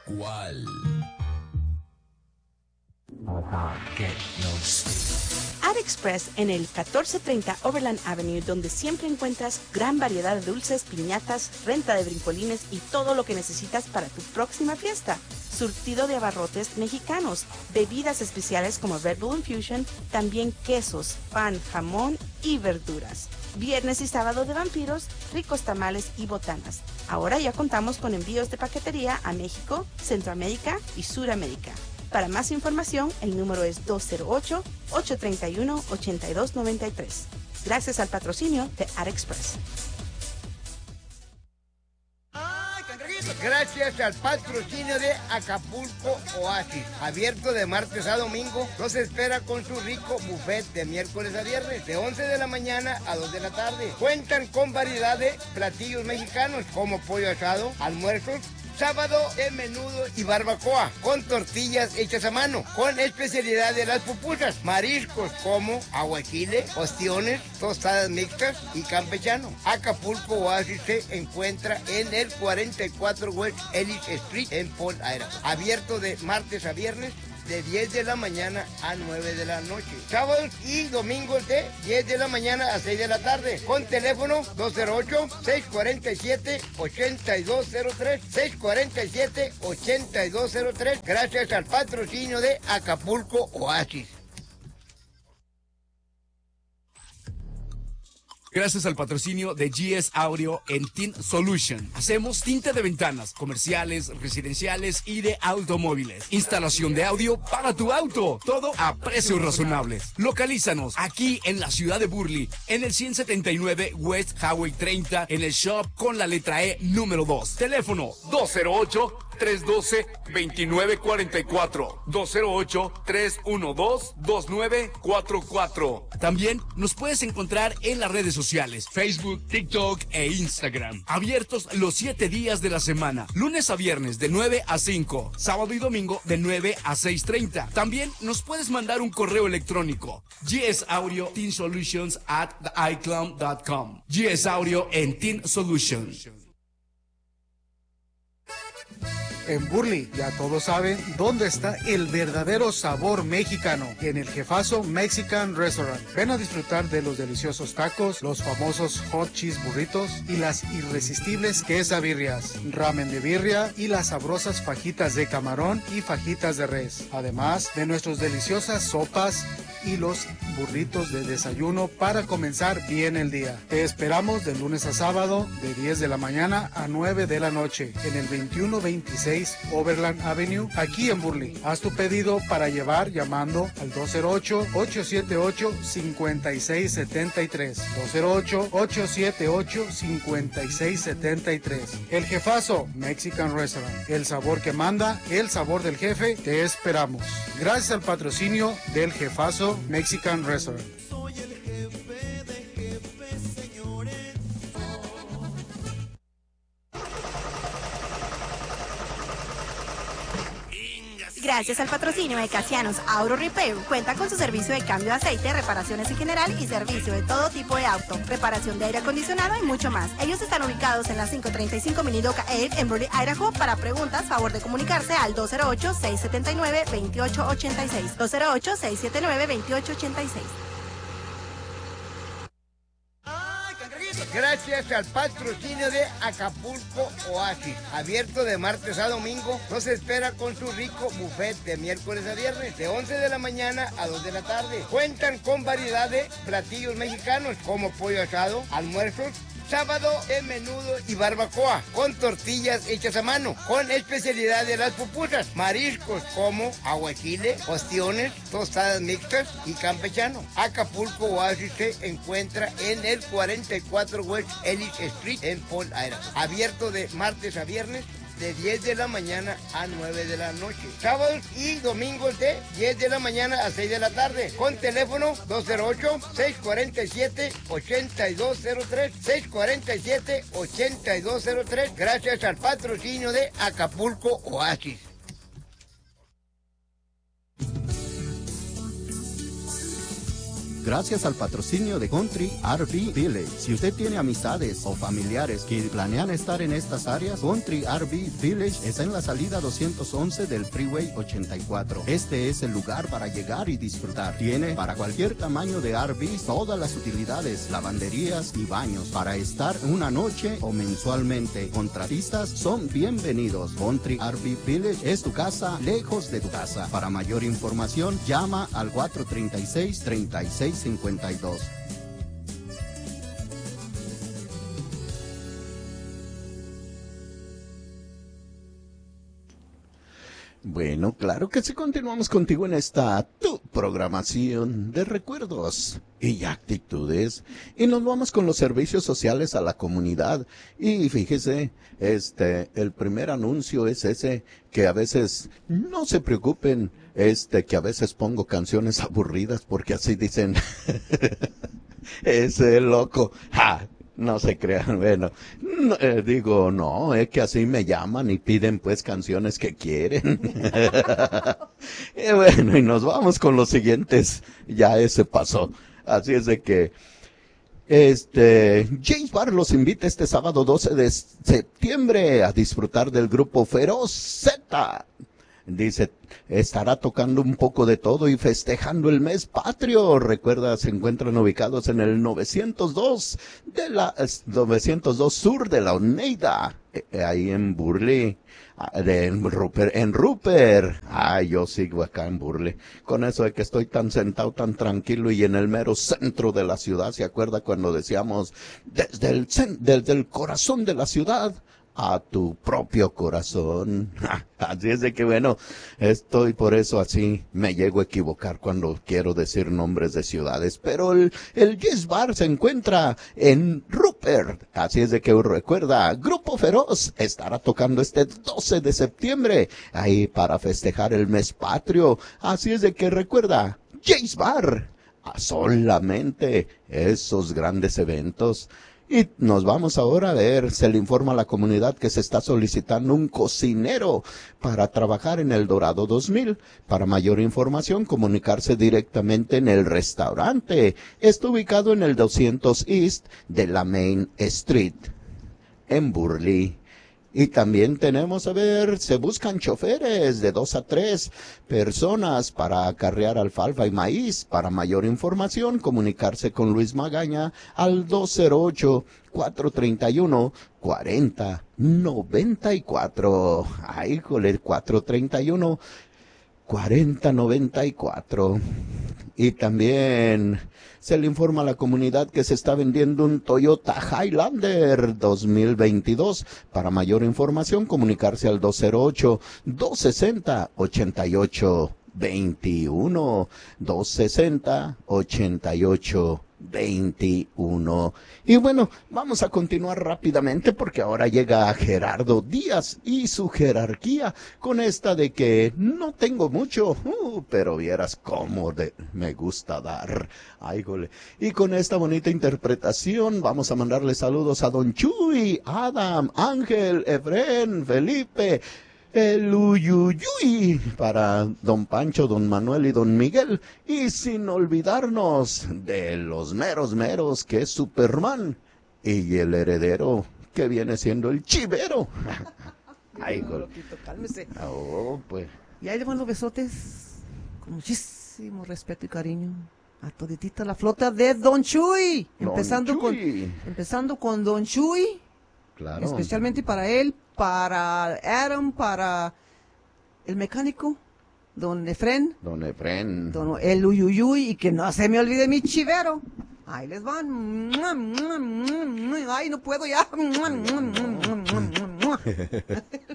¿Cuál? ArtExpress en el 1430 Overland Avenue, donde siempre encuentras gran variedad de dulces, piñatas, renta de brincolines y todo lo que necesitas para tu próxima fiesta. Surtido de abarrotes mexicanos, bebidas especiales como Red Bull Infusion, también quesos, pan, jamón y verduras. Viernes y sábado de vampiros, ricos tamales y botanas. Ahora ya contamos con envíos de paquetería a México, Centroamérica y Suramérica. Para más información, el número es 208-831-8293. Gracias al patrocinio de ArtExpress. Gracias al patrocinio de Acapulco Oasis, abierto de martes a domingo, los espera con su rico buffet de miércoles a viernes, de 11 de la mañana a 2 de la tarde. Cuentan con variedad de platillos mexicanos como pollo asado, almuerzos, sábado de menudo y barbacoa, con tortillas hechas a mano, con especialidad de las pupusas, mariscos como aguachile, ostiones, tostadas mixtas y campechano. Acapulco Oasis se encuentra en el 44 West Ellis Street en Port Idaho. Abierto de martes a viernes, de 10 de la mañana a 9 de la noche. Sábados y domingos de 10 de la mañana a 6 de la tarde. Con teléfono 208-647-8203. 647-8203. Gracias al patrocinio de Acapulco Oasis. Gracias al patrocinio de GS Audio en Tint Solution. Hacemos tinte de ventanas, comerciales, residenciales y de automóviles. Instalación de audio para tu auto. Todo a precios razonables. Localízanos aquí en la ciudad de Burley, en el 179 West Highway 30, en el shop con la letra E número 2. Teléfono 208-312-2944. 208-312-2944. También nos puedes encontrar en las redes sociales, Facebook, TikTok e Instagram. Abiertos los 7 días de la semana, lunes a viernes de 9 a 5, sábado y domingo de 9 a 6:30. También nos puedes mandar un correo electrónico, gsaudio.teensolutions@icloud.com. GS Audio en Teen Solutions. En Burley ya todos saben dónde está el verdadero sabor mexicano, en el Jefazo Mexican Restaurant. Ven a disfrutar de los deliciosos tacos, los famosos hot cheese burritos y las irresistibles quesabirrias, ramen de birria y las sabrosas fajitas de camarón y fajitas de res. Además de nuestras deliciosas sopas y los burritos de desayuno para comenzar bien el día. Te esperamos de lunes a sábado de 10 de la mañana a 9 de la noche en el 2126 Overland Avenue, aquí en Burley. Haz tu pedido para llevar llamando al 208-878-5673. 208-878-5673. El Jefazo Mexican Restaurant. El sabor que manda, el sabor del jefe. Te esperamos. Gracias al patrocinio del Jefazo Mexican Restaurant. Gracias al patrocinio de Casianos Auto Repair, cuenta con su servicio de cambio de aceite, reparaciones en general y servicio de todo tipo de auto, reparación de aire acondicionado y mucho más. Ellos están ubicados en la 535 Minidoka Ave en Burley, Idaho. Para preguntas, favor de comunicarse al 208-679-2886. 208-679-2886. Gracias al patrocinio de Acapulco Oasis, abierto de martes a domingo, nos espera con su rico buffet de miércoles a viernes, de 11 de la mañana a 2 de la tarde. Cuentan con variedad de platillos mexicanos como pollo asado, almuerzos, sábado de menudo y barbacoa, con tortillas hechas a mano, con especialidad de las pupusas, mariscos como aguachile, ostiones, tostadas mixtas y campechano. Acapulco Oasis se encuentra en el 44 West Ellis Street en Port Idaho. Abierto de martes a viernes de 10 de la mañana a 9 de la noche. Sábados y domingos de 10 de la mañana a 6 de la tarde. Con teléfono 208-647-8203. 647-8203. Gracias al patrocinio de Acapulco Oasis. gracias al patrocinio de Country RV Village. Si usted tiene amistades o familiares que planean estar en estas áreas, Country RV Village está en la salida 211 del Freeway 84. Este es el lugar para llegar y disfrutar. Tiene para cualquier tamaño de RV todas las utilidades, lavanderías y baños para estar una noche o mensualmente. Contratistas son bienvenidos. Country RV Village es tu casa lejos de tu casa. Para mayor información, llama al 436-3652. Bueno, claro que sí, continuamos contigo en esta tu programación de recuerdos y actitudes, y nos vamos con los servicios sociales a la comunidad. Y fíjese, el primer anuncio es ese, que a veces no se preocupen, que a veces pongo canciones aburridas porque así dicen, ese loco, ¡ja! No se crean, bueno, digo, no, es que así me llaman y piden pues canciones que quieren. Y bueno, y nos vamos con los siguientes, ya ese pasó. Así es de que, James Barr los invita este sábado 12 de septiembre a disfrutar del grupo Feroz Z. Dice, estará tocando un poco de todo y festejando el mes patrio. Recuerda, se encuentran ubicados en el 902 sur de la Oneida, ahí en Burley, en Rupert. Yo sigo acá en Burley. Con eso de que estoy tan sentado, tan tranquilo y en el mero centro de la ciudad. ¿Se acuerda cuando decíamos desde el corazón de la ciudad a tu propio corazón? Así es de que bueno, estoy por eso así, me llego a equivocar cuando quiero decir nombres de ciudades, pero el Jazz Bar se encuentra en Rupert. Así es de que recuerda, Grupo Feroz estará tocando este 12 de septiembre, ahí para festejar el mes patrio. Así es de que recuerda, Jazz Bar, solamente esos grandes eventos. Y nos vamos ahora a ver, se le informa a la comunidad que se está solicitando un cocinero para trabajar en el Dorado 2000. Para mayor información, comunicarse directamente en el restaurante. Está ubicado en el 200 East de la Main Street, en Burley. Y también tenemos, a ver, se buscan choferes de 2 a 3 personas para acarrear alfalfa y maíz. Para mayor información, comunicarse con Luis Magaña al 208-431-4094. Ay, jole, 431-4094. Y también se le informa a la comunidad que se está vendiendo un Toyota Highlander 2022. Para mayor información, comunicarse al 208-260-8821. 260-8821. Y bueno, vamos a continuar rápidamente porque ahora llega Gerardo Díaz y su jerarquía con esta de que no tengo mucho, pero vieras cómo me gusta dar. Ay, jole. Y con esta bonita interpretación vamos a mandarle saludos a Don Chuy, Adam, Ángel, Efren, Felipe, el Uyuyuy, para Don Pancho, Don Manuel y Don Miguel, y sin olvidarnos de los meros que es Superman, y el heredero que viene siendo el Chivero. Ay, no, loquito, cálmese. Pues. Y ahí le van los besotes, con muchísimo respeto y cariño, a toditita la flota de Don Chuy. Empezando con Don Chuy. Claro. Especialmente para él, para Adam, para el mecánico, Don Efren. Don el Uyuyuy, y que no se me olvide mi Chivero. Ahí les van. Ay, no puedo ya.